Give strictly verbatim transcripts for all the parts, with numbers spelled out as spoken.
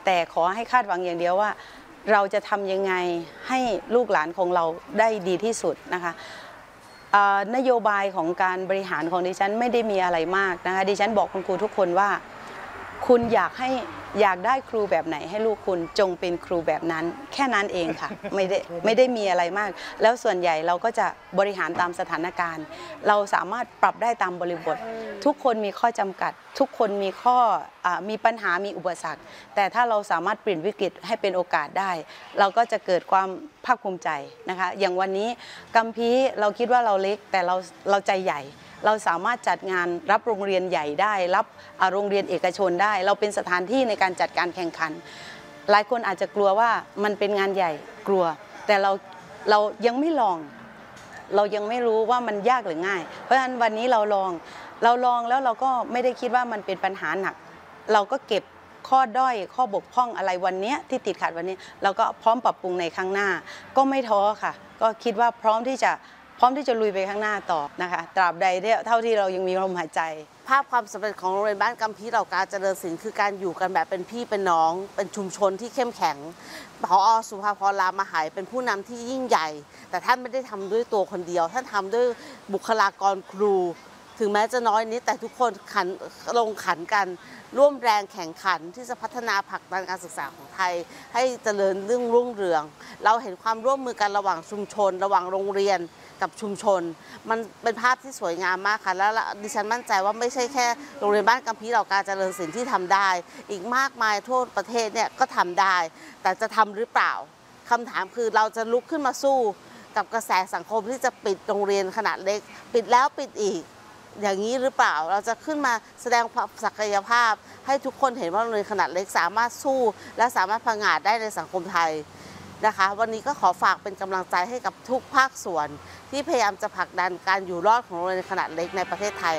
แต่ขอให้คาดหวังอย่างเดียวว่าเราจะทำยังไงให้ลูกหลานของเราได้ดีที่สุดนะคะนโยบายของการบริหารของดิฉันไม่ได้มีอะไรมากนะคะดิฉันบอกคุณครูทุกคนว่าคุณอยากให้อยากได้ครูแบบไหนให้ลูกคุณจงเป็นครูแบบนั้นแค่นั้นเองค่ะไม่ได้ไม่ได้มีอะไรมากแล้วส่วนใหญ่เราก็จะบริหารตามสถานการณ์เราสามารถปรับได้ตามบริบททุกคนมีข้อจำกัดทุกคนมีข้อมีปัญหามีอุปสรรคแต่ถ้าเราสามารถเปลี่ยนวิกฤตให้เป็นโอกาสได้เราก็จะเกิดความภาคภูมิใจนะคะอย่างวันนี้กัมพีเราคิดว่าเราเล็กแต่เราเราใจใหญ่เราสามารถจัดงานรับโรงเรียนใหญ่ได้รับโรงเรียนเอกชนได้เราเป็นสถานที่ในการจัดการแข่งขันหลายคนอาจจะกลัวว่ามันเป็นงานใหญ่กลัวแต่เราเรายังไม่ลองเรายังไม่รู้ว่ามันยากหรือง่ายเพราะฉะนั้นวันนี้เราลองเราลองแล้วเราก็ไม่ได้คิดว่ามันเป็นปัญหาหนักเราก็เก็บข้อด้อยข้อบกพร่องอะไรวันนี้ที่ติดขัดวันนี้เราก็พร้อมปรับปรุงในข้างหน้าก็ไม่ท้อค่ะก็คิดว่าพร้อมที่จะพร้อมที่จะลุยไปข้างหน้าต่อนะคะตราบใดเท่าที่เรายังมีลมหายใจภาพความสำเร็จของโรงเรียนบ้านกัมพีเหล่ากาเจริญศิลป์คือการอยู่กันแบบเป็นพี่เป็นน้องเป็นชุมชนที่เข้มแข็งผอ.สุภาพร รามหายเป็นผู้นำที่ยิ่งใหญ่แต่ท่านไม่ได้ทำด้วยตัวคนเดียวท่านทำด้วยบุคลากรครูถึงแม้จะน้อยนิดแต่ทุกคนขันลงขันกันร่วมแรงแข่งขันที่จะพัฒนาผลักดันการศึกษาของไทยให้เจริญรุ่งรุ่งเรืองเราเห็นความร่วมมือกันระหว่างชุมชนระหว่างโรงเรียนกับชุมชนมันเป็นภาพที่สวยงามมากค่ะแล้วดิฉันมั่นใจว่าไม่ใช่แค่โรงเรียนบ้านกัมพีเหล่ากาเจริญศิลป์ที่ทำได้อีกมากมายทั่วประเทศเนี่ยก็ทำได้แต่จะทำหรือเปล่าคำถามคือเราจะลุกขึ้นมาสู้กับกระแสสังคมที่จะปิดโรงเรียนขนาดเล็กปิดแล้วปิดอีกอย่างนี้หรือเปล่าเราจะขึ้นมาแสดงศักยภาพให้ทุกคนเห็นว่าโรงเรียนขนาดเล็กสามารถสู้และสามารถผงาดได้ในสังคมไทยนะคะวันนี้ก็ขอฝากเป็นกำลังใจให้กับทุกภาคส่วนที่พยายามจะผลักดันการอยู่รอดของโรงเรียนขนาดเล็กในประเทศไทย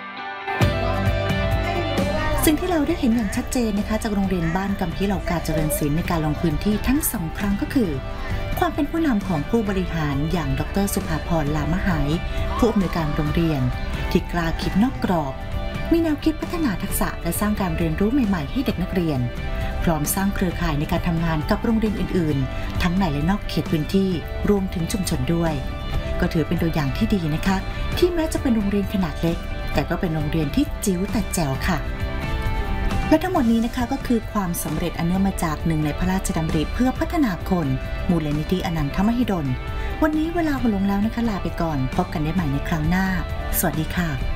สิ่งที่เราได้เห็นอย่างชัดเจนนะคะจากโรงเรียนบ้านกัมพีเหล่ากาเจริญศิลป์ในการลงพื้นที่ทั้งสองครั้งก็คือความเป็นผู้นำของผู้บริหารอย่างดร.สุภาพร ลามหายผู้อำนวยการโรงเรียนที่กล้าคิดนอกกรอบมีแนวคิดพัฒนาทักษะและสร้างการเรียนรู้ใหม่ๆให้เด็กนักเรียนพร้อมสร้างเครือข่ายในการทำงานกับโรงเรียนอื่นๆทั้งในและนอกเขตพื้นที่รวมถึงชุมชนด้วยก็ถือเป็นตัวอย่างที่ดีนะคะที่แม้จะเป็นโรงเรียนขนาดเล็กแต่ก็เป็นโรงเรียนที่จิ๋วแต่แจ๋วค่ะและทั้งหมดนี้นะคะก็คือความสำเร็จอันเนื่องมาจากหนึ่งในพระราชดำริเพื่อพัฒนาคนมูลนิธิอนันทมหิดลวันนี้เวลาหมดลงแล้วนะคะลาไปก่อนพบกันได้ใหม่ในครั้งหน้าสวัสดีค่ะ